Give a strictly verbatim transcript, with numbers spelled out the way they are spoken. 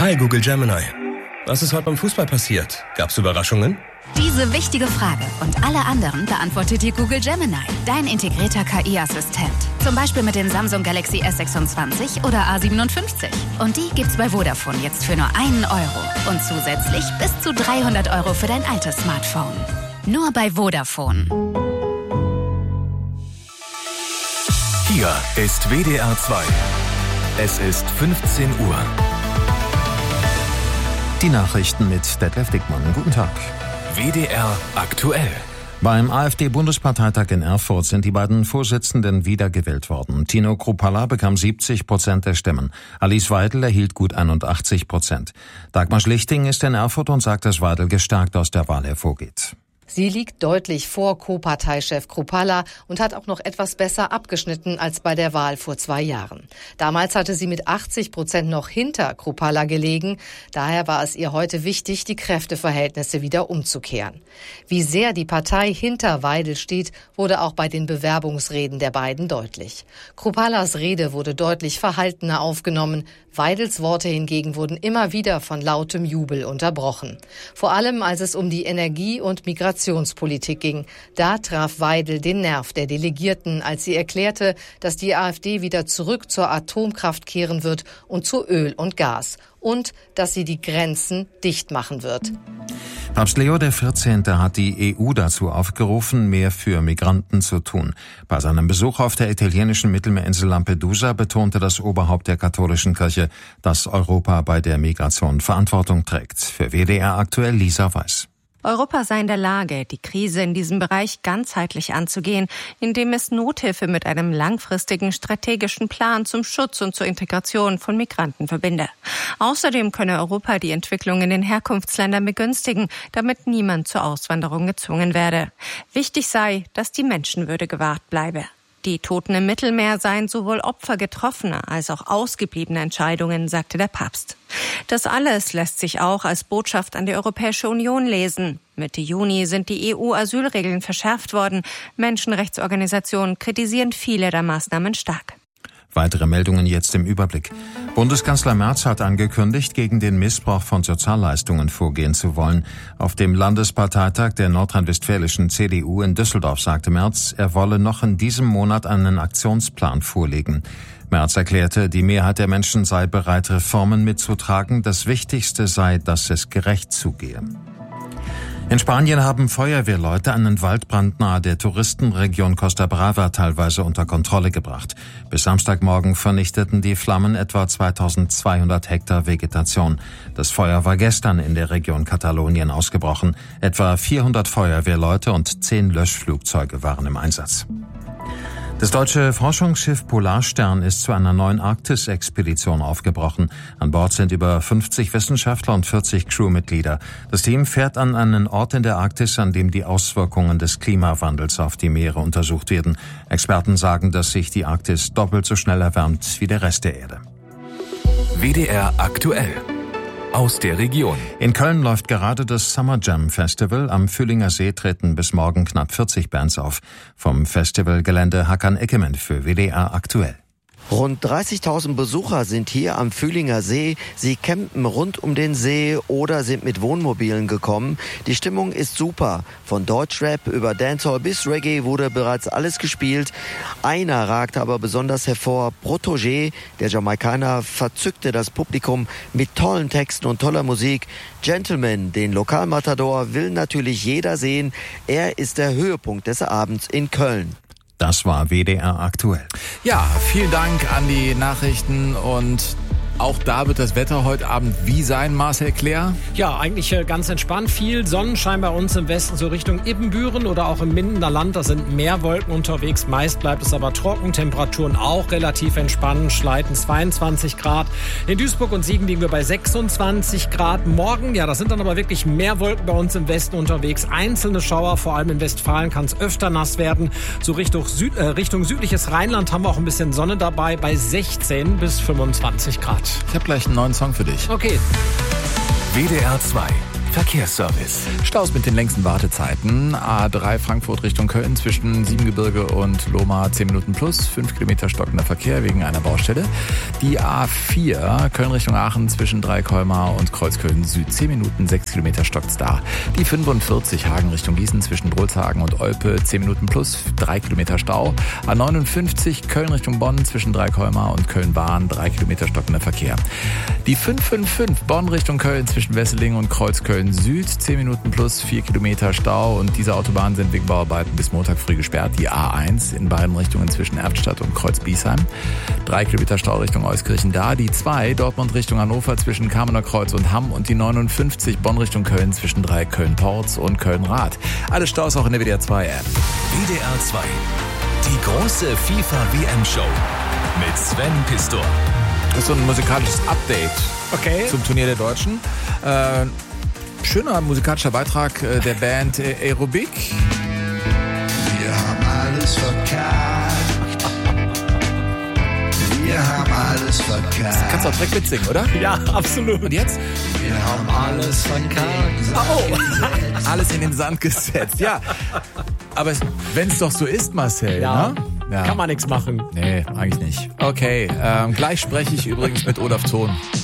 Hi Google Gemini. Was ist heute beim Fußball passiert? Gab's Überraschungen? Diese wichtige Frage und alle anderen beantwortet dir Google Gemini, dein integrierter K I-Assistent. Zum Beispiel mit dem Samsung Galaxy S sechsundzwanzig oder A siebenundfünfzig. Und die gibt's bei Vodafone jetzt für nur einen Euro. Und zusätzlich bis zu dreihundert Euro für dein altes Smartphone. Nur bei Vodafone. Hier ist W D R zwei. Es ist fünfzehn Uhr. Die Nachrichten mit Detlef Dickmann. Guten Tag. W D R aktuell. Beim AfD-Bundesparteitag in Erfurt sind die beiden Vorsitzenden wiedergewählt worden. Tino Kruppalla bekam siebzig Prozent der Stimmen. Alice Weidel erhielt gut einundachtzig Prozent. Dagmar Schlichting ist in Erfurt und sagt, dass Weidel gestärkt aus der Wahl hervorgeht. Sie liegt deutlich vor Co-Parteichef Kruppalla und hat auch noch etwas besser abgeschnitten als bei der Wahl vor zwei Jahren. Damals hatte sie mit achtzig Prozent noch hinter Kruppalla gelegen. Daher war es ihr heute wichtig, die Kräfteverhältnisse wieder umzukehren. Wie sehr die Partei hinter Weidel steht, wurde auch bei den Bewerbungsreden der beiden deutlich. Krupallas Rede wurde deutlich verhaltener aufgenommen. Weidels Worte hingegen wurden immer wieder von lautem Jubel unterbrochen. Vor allem, als es um die Energie- und Migrationspolitik ging. Da traf Weidel den Nerv der Delegierten, als sie erklärte, dass die AfD wieder zurück zur Atomkraft kehren wird und zu Öl und Gas. Und dass sie die Grenzen dicht machen wird. Papst Leo der vierzehnte hat die E U dazu aufgerufen, mehr für Migranten zu tun. Bei seinem Besuch auf der italienischen Mittelmeerinsel Lampedusa betonte das Oberhaupt der katholischen Kirche, dass Europa bei der Migration Verantwortung trägt. Für W D R aktuell Lisa Weiß. Europa sei in der Lage, die Krise in diesem Bereich ganzheitlich anzugehen, indem es Nothilfe mit einem langfristigen strategischen Plan zum Schutz und zur Integration von Migranten verbinde. Außerdem könne Europa die Entwicklung in den Herkunftsländern begünstigen, damit niemand zur Auswanderung gezwungen werde. Wichtig sei, dass die Menschenwürde gewahrt bleibe. Die Toten im Mittelmeer seien sowohl Opfer getroffener als auch ausgebliebener Entscheidungen, sagte der Papst. Das alles lässt sich auch als Botschaft an die Europäische Union lesen. Mitte Juni sind die E U-Asylregeln verschärft worden. Menschenrechtsorganisationen kritisieren viele der Maßnahmen stark. Weitere Meldungen jetzt im Überblick. Bundeskanzler Merz hat angekündigt, gegen den Missbrauch von Sozialleistungen vorgehen zu wollen. Auf dem Landesparteitag der nordrhein-westfälischen C D U in Düsseldorf sagte Merz, er wolle noch in diesem Monat einen Aktionsplan vorlegen. Merz erklärte, die Mehrheit der Menschen sei bereit, Reformen mitzutragen. Das Wichtigste sei, dass es gerecht zugehe. In Spanien haben Feuerwehrleute einen Waldbrand nahe der Touristenregion Costa Brava teilweise unter Kontrolle gebracht. Bis Samstagmorgen vernichteten die Flammen etwa zweitausendzweihundert Hektar Vegetation. Das Feuer war gestern in der Region Katalonien ausgebrochen. Etwa vierhundert Feuerwehrleute und zehn Löschflugzeuge waren im Einsatz. Das deutsche Forschungsschiff Polarstern ist zu einer neuen Arktis-Expedition aufgebrochen. An Bord sind über fünfzig Wissenschaftler und vierzig Crewmitglieder. Das Team fährt an einen Ort in der Arktis, an dem die Auswirkungen des Klimawandels auf die Meere untersucht werden. Experten sagen, dass sich die Arktis doppelt so schnell erwärmt wie der Rest der Erde. W D R aktuell. Aus der Region. In Köln läuft gerade das Summer Jam Festival. Am Fühlinger See treten bis morgen knapp vierzig Bands auf. Vom Festivalgelände Hakan Eckemann für W D R aktuell. Rund dreißigtausend Besucher sind hier am Fühlinger See. Sie campen rund um den See oder sind mit Wohnmobilen gekommen. Die Stimmung ist super. Von Deutschrap über Dancehall bis Reggae wurde bereits alles gespielt. Einer ragte aber besonders hervor. Protégé, der Jamaikaner, verzückte das Publikum mit tollen Texten und toller Musik. Gentleman, den Lokalmatador, will natürlich jeder sehen. Er ist der Höhepunkt des Abends in Köln. Das war W D R aktuell. Ja, vielen Dank an die Nachrichten und auch da wird das Wetter heute Abend wie sein, Marcel Claire? Ja, eigentlich ganz entspannt. Viel Sonnenschein bei uns im Westen, so Richtung Ibbenbüren oder auch im Mindener Land. Da sind mehr Wolken unterwegs. Meist bleibt es aber trocken. Temperaturen auch relativ entspannt. Schleiten zweiundzwanzig Grad. In Duisburg und Siegen liegen wir bei sechsundzwanzig Grad. Morgen, ja, das sind dann aber wirklich mehr Wolken bei uns im Westen unterwegs. Einzelne Schauer, vor allem in Westfalen kann es öfter nass werden. So Richtung, Süd, äh, Richtung südliches Rheinland haben wir auch ein bisschen Sonne dabei bei sechzehn bis fünfundzwanzig Grad. Ich habe gleich einen neuen Song für dich. Okay. W D R zwei. Verkehrsservice. Staus mit den längsten Wartezeiten. A drei Frankfurt Richtung Köln zwischen Siebengebirge und Lohmar zehn Minuten plus, fünf Kilometer stockender Verkehr wegen einer Baustelle. Die A vier Köln Richtung Aachen zwischen Dreikolmar und Kreuzköln Süd zehn Minuten, sechs Kilometer stockt's da. Die fünfundvierzig Hagen Richtung Gießen zwischen Drolshagen und Olpe zehn Minuten plus, drei Kilometer Stau. A neunundfünfzig Köln Richtung Bonn zwischen Dreikolmar und Köln-Bahn, drei Kilometer stockender Verkehr. Die fünf fünf fünf Bonn Richtung Köln zwischen Wesseling und Kreuzköln Süd, zehn Minuten plus, vier Kilometer Stau und diese Autobahnen sind wegen Bauarbeiten bis Montag früh gesperrt. Die A eins in beiden Richtungen zwischen Erftstadt und Kreuz-Biesheim, drei Kilometer Stau Richtung Euskirchen da. Die zwei Dortmund Richtung Hannover zwischen Kamener Kreuz und Hamm und die neunundfünfzig Bonn Richtung Köln zwischen drei Köln-Porz und Köln-Rath. Alle Staus auch in der W D R zwei App. W D R zwei. Die große FIFA-W M-Show mit Sven Pistor. Das ist so ein musikalisches Update Okay. zum Turnier der Deutschen. Äh, schöner musikalischer Beitrag äh, der Band äh, Aerobic. Wir haben alles verkackt. Wir haben alles verkackt. Kannst du auch direkt mitsingen, oder? Ja, absolut. Und jetzt? Wir haben alles verkackt. Oh. Alles in den Sand gesetzt, ja. Aber wenn es doch so ist, Marcel, Ja. ne? Ja. Kann man nichts machen. Nee, eigentlich nicht. Okay, ähm, gleich spreche ich übrigens mit Olaf Thon.